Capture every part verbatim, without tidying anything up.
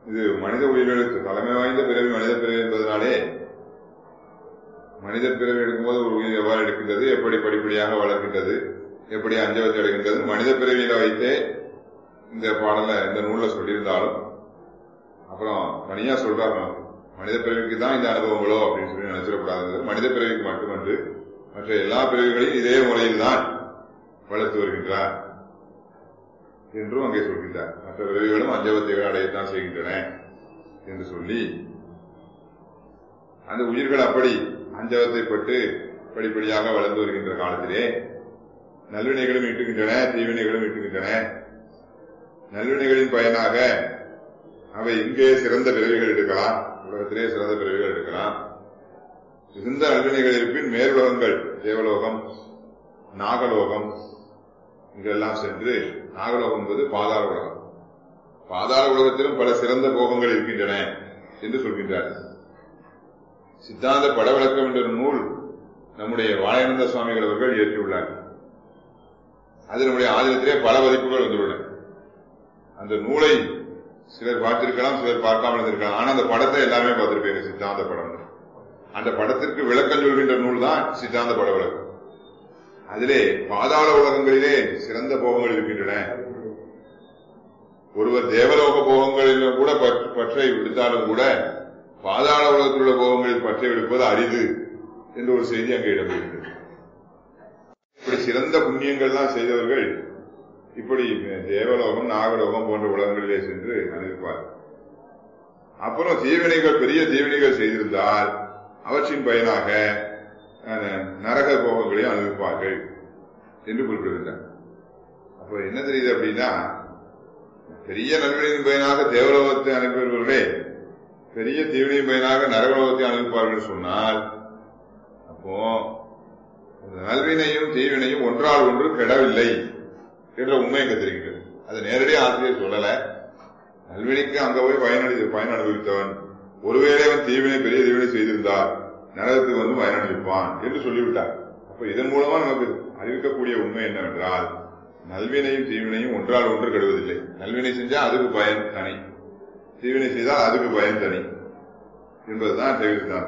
இது மனித உயிர்களுக்கு தலைமை வாய்ந்த பிறவி மனித பிறவி என்பதனாலே மனித பிறவி எடுக்கும்போது ஒரு உயிர் எவ்வாறு எடுக்கின்றது, எப்படி படிப்படியாக வளர்க்கின்றது, எப்படி அஞ்சவத்தை அடைகின்றது, மனித பிறவியில வைத்தே இந்த பாடல இந்த நூல்ல சொல்லியிருந்தாலும் அப்புறம் தனியா சொல்றாரு. மனித பிறவிக்கு தான் இந்த அனுபவங்களோ அப்படின்னு சொல்லி நினைச்சிடக்கூடாது. மனித பிறவிக்கு மட்டுமன்று மற்ற எல்லா பிறவிகளையும் இதே முறையில் தான் வளர்த்து வருகின்றார் என்றும் அங்கே சொல்கின்றார். மற்ற பிறவிகளும் அஞ்சவத்தைகள் அடையத்தான் செய்கின்றன என்று சொல்லி அந்த உயிர்கள் அப்படி அஞ்சவத்தை பட்டு படிப்படியாக வளர்ந்து வருகின்ற காலத்திலே நல்வினைகளும் ஈட்டுகின்றன, தீவினைகளும் ஈட்டுகின்றன. நல்வினைகளின் பயனாக அவை இங்கே சிறந்த பிறவிகள் எடுக்கலாம், உலகத்திலே சிறந்த பிறவிகள் எடுக்கலாம். மிகுந்த நல்வினைகள் இருப்பின் மேலுலகங்கள், தேவலோகம், நாகலோகம் இங்கெல்லாம் சென்று, நாகலோகம் என்பது பாதாள உலகம், பாதாள உலகத்திலும் பல சிறந்த போகங்கள் இருக்கின்றன என்று சொல்கின்றார். சித்தாந்த படவிளக்கம் என்ற நூல் நம்முடைய வாழையானந்த சுவாமிகள் அவர்கள் இயற்றியுள்ளார்கள். அது நம்முடைய ஆதினத்திலே பல பதிப்புகள் வந்துள்ளன. அந்த நூலை சிலர் பார்த்திருக்கலாம், சிலர் பார்க்காமல் இருந்திருக்கலாம். ஆனா அந்த படத்தை எல்லாமே பார்த்திருப்பீங்க, சித்தாந்த படம். அந்த படத்திற்கு விளக்கம் சொல்கின்ற நூல் தான் சித்தாந்த பட விளக்கம். அதிலே பாதாள உலகங்களிலே சிறந்த போகங்கள் இருக்கின்றன. ஒருவர் தேவலோக போகங்களிலும் கூட பற்றை விடுத்தாலும் கூட பாதாள உலகத்தில் உள்ள போகங்களில் பற்றை விடுப்பது அரிது என்ற ஒரு செய்தி அங்கே இடம்பெறுகிறது. இப்படி சிறந்த புண்ணியங்கள் தான் செய்தவர்கள் இப்படி தேவலோகம், நாகலோகம் போன்ற உலகங்களிலே சென்று அனுப்பிப்பார். அப்புறம் தீவினைகள், பெரிய தீவினைகள் செய்திருந்தால் அவற்றின் பயனாக நரக போகங்களையும் அனுப்பிப்பார்கள் என்று குறிப்பிடுகின்றார். அப்ப என்ன தெரியுது அப்படின்னா, பெரிய நல்வினையின் பயனாக தேவலோகத்தை அனுப்பியவர்களே பெரிய தீவினையின் பயனாக நரகலோகத்தை அனுப்பிப்பார்கள் சொன்னால், அப்போ நல்வினையும் தீவினையும் ஒன்றால் ஒன்று கெடவில்லை என்ற உண்மை எங்க தெரிகிறது. அது நேரடியாக ஆசிரியர் சொல்லல. நல்வினைக்கு அங்க போய் பயனடி பயன் அனுபவித்தவன் ஒருவேளை அவன் தீவினை பெரிய தீவினை செய்திருந்தார் நரகத்துக்கு வந்து பயன் அனுப்பிப்பான் என்று சொல்லிவிட்டார். அப்ப இதன் மூலமா நமக்கு அறிவிக்கக்கூடிய உண்மை என்னவென்றால், நல்வினையும் தீவினையும் ஒன்றால் ஒன்று கெடுவதில்லை. நல்வினை செஞ்சா அதுக்கு பயன் தனி, தீவினை செய்தால் அதுக்கு பயன் தனி என்பதுதான் தெரிவித்தான்.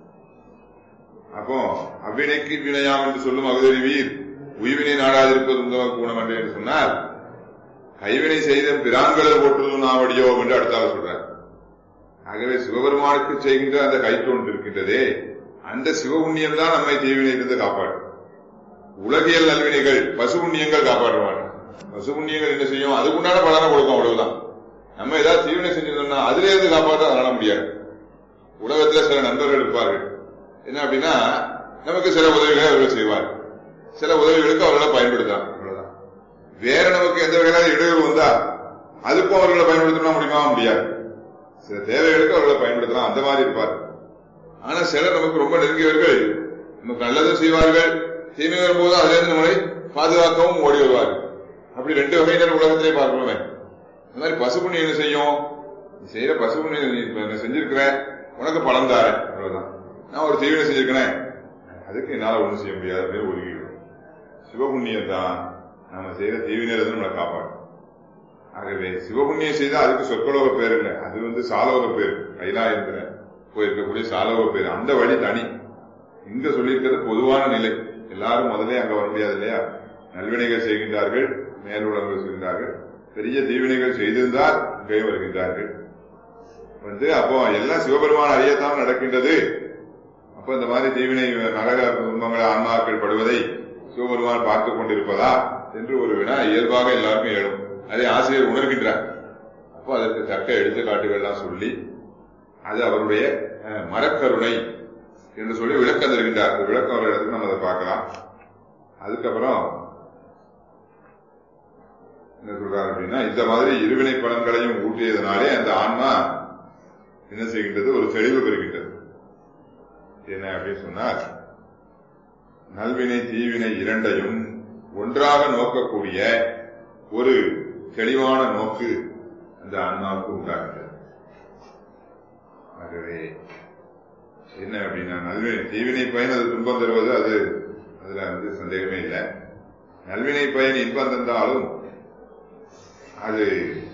அப்போ அவ்வினைக்கு வினையாம் என்று சொல்லும் அகுதறிவீர் உய்வினை நாடாதிருப்பது உந்தவ கூணம் என்று சொன்னால், கைவினை செய்த பிரான்களர் போற்றுவதும் நாவடியோ என்று அடுத்தாக சொல்றார். ஆகவே சிவபெருமானுக்கு செய்கின்ற அந்த கைத்தொன்று இருக்கின்றதே, அந்த சிவபுண்ணியம் தான் நம்மை தீவினையிலிருந்து காப்பாற்றும். உலகியல் நல்வினைகள், பசு புண்ணியங்கள் காப்பாற்றுவாங்க. பசு புண்ணியங்கள் என்ன செய்யும், அதுக்குண்டான பலனை கொடுக்கும், அவ்வளவுதான். நம்ம ஏதாவது தீவினை செஞ்சிருந்தோம்னா அதுல இருந்து காப்பாற்ற அதனால முடியாது. உலகத்துல சில நண்பர்கள் இருப்பார்கள், என்ன அப்படின்னா நமக்கு சில உதவிகளை அவர்கள் செய்வார், சில உதவிகளுக்கு அவர்களை பயன்படுத்தலாம், அவ்வளவுதான். வேற நமக்கு எந்த வகையிலாவது இடையூறு வந்தா அதுக்கும் அவர்களை பயன்படுத்தணும் முடியுமா, முடியாது. சில தேவைகளுக்கு அவர்களை பயன்படுத்தலாம், அந்த மாதிரி இருப்பார். ஆனா சிலர் நமக்கு ரொம்ப நெருங்கியவர்கள், நமக்கு நல்லதும் செய்வார்கள், தீமை வரும்போது அதுல இருந்து நம்மளை பாதுகாக்கவும் ஓடி வருவார்கள். அப்படி ரெண்டு வகையினர் உலகத்திலே பார்க்கணுமே. இந்த மாதிரி பசு புண்ணியம் என்ன செய்யும், செய்யற பசு புண்ணியம் செஞ்சிருக்கிற உனக்கு பலம் தாரேன், அவ்வளவுதான். நான் ஒரு தீவினை செஞ்சிருக்கேன், அதுக்கு என்னால ஒண்ணும் செய்ய முடியாது அப்படின்னு ஒதுக்கிடும். சிவபுண்ணியம் தான் நம்ம செய்யற தீவினர் நம்மளை காப்பாடும். ஆகவே சிவபுண்ணியம் செய்தா அதுக்கு சொற்கலோக பேர் இல்லை, அது வந்து சாலோக பேர். கைலாயத்துல போயிருக்கக்கூடிய சாலோக பேர், அந்த வழி தனி. இங்க சொல்லியிருக்கிறது பொதுவான நிலை. எல்லாரும் முதலே அங்க வர முடியாது இல்லையா. நல்வினைகள் செய்கின்றார்கள், மேலுலகங்கள் செய்கின்றார்கள், பெரிய தீவினைகள் செய்திருந்தால் இங்கே வருகின்றார்கள் வந்து. அப்போ எல்லாம் சிவபெருமான் அறியத்தான் நடக்கின்றது. அப்ப இந்த மாதிரி தீவினை நரக துன்பங்களை ஆன்மாக்கள் படுவதை சிவபெருமான் பார்த்துக் கொண்டிருப்பதா என்று ஒரு வினா இயல்பாக எல்லாருமே எழும். அதை ஆசிரியர் உணர்கின்றார். அப்போ அதற்கு தக்க எடுத்துக்காட்டுகள்லாம் சொல்லி அது அவருடைய மரக்கருணை என்று சொல்லி விளக்கம் தருகின்றார். விளக்கம் ஒரு இடத்துக்கு நம்ம அதை பார்க்கலாம். அதுக்கப்புறம் என்ன சொல்றாரு அப்படின்னா, இந்த மாதிரி இருவினை பலன்களையும் ஊட்டியதனாலே அந்த ஆன்மா என்ன செய்கின்றது, ஒரு தெளிவு பெறுகின்றது. என்ன அப்படின்னு சொன்னார், நல்வினை தீவினை இரண்டையும் ஒன்றாக நோக்கக்கூடிய ஒரு தெளிவான நோக்கு அந்த ஆன்மாவுக்கு உண்டாகின்றது. ஆகவே என்ன அப்படின்னா, நல்வினை தீவினை பயன் அது துன்பம் தருவது, அது அதுல வந்து சந்தேகமே இல்லை. நல்வினை பயன் இன்பம் தந்தாலும் அது